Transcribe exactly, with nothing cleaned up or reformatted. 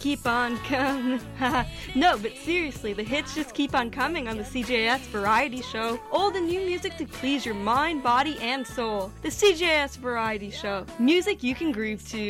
keep on coming. No, but seriously, the hits just keep on coming on the C J S Variety Show. Old and new music to please your mind, body, and soul. The C J S Variety Show. Music you can groove to.